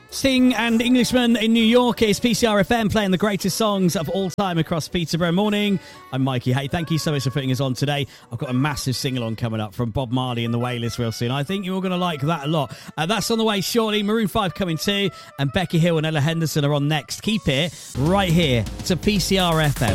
Sting and Englishman in New York. It's PCR FM playing the greatest songs of all time across Peterborough. Morning. I'm Mikey. Hey, thank you so much for putting us on today. I've got a massive sing-along coming up from Bob Marley and the Wailers real soon. I think you're going to like that a lot. That's on the way shortly. Maroon 5 coming too. And Becky Hill and Ella Henderson are on next. Keep it right here to PCR FM.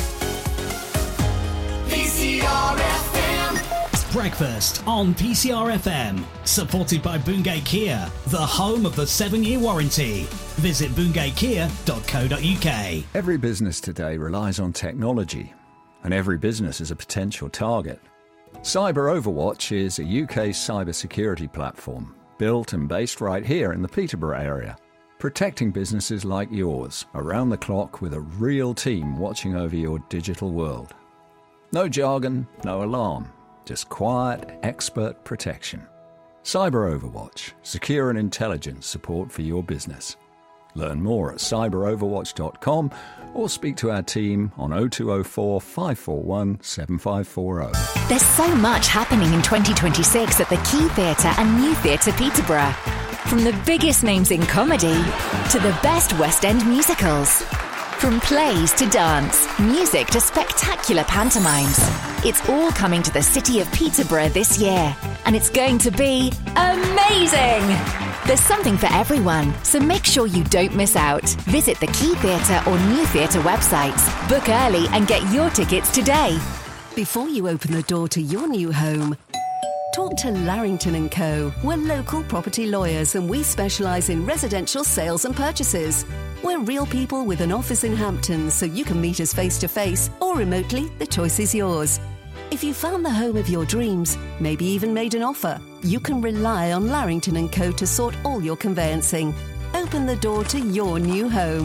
PCR FM. Breakfast on PCR FM, supported by Boongate Kia, the home of the 7-year warranty. Visit boongatekia.co.uk. Every business today relies on technology, and every business is a potential target. Cyber Overwatch is a UK cybersecurity platform built and based right here in the Peterborough area, protecting businesses like yours around the clock with a real team watching over your digital world. No jargon, no alarm. Just quiet, expert protection. Cyber Overwatch, secure and intelligent support for your business. Learn more at cyberoverwatch.com or speak to our team on 0204 541 7540. There's so much happening in 2026 at the Key Theatre and New Theatre Peterborough. From the biggest names in comedy to the best West End musicals. From plays to dance, music to spectacular pantomimes. It's all coming to the city of Peterborough this year, and it's going to be amazing! There's something for everyone, so make sure you don't miss out. Visit the Key Theatre or New Theatre websites. Book early and get your tickets today. Before you open the door to your new home, talk to Larrington & Co. We're local property lawyers and we specialise in residential sales and purchases. We're real people with an office in Hampton, so you can meet us face-to-face or remotely, the choice is yours. If you found the home of your dreams, maybe even made an offer, you can rely on Larrington & Co. to sort all your conveyancing. Open the door to your new home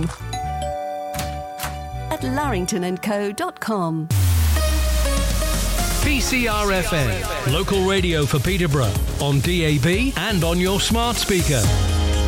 at larringtonandco.com. PCR FM, local radio for Peterborough, on DAB and on your smart speaker.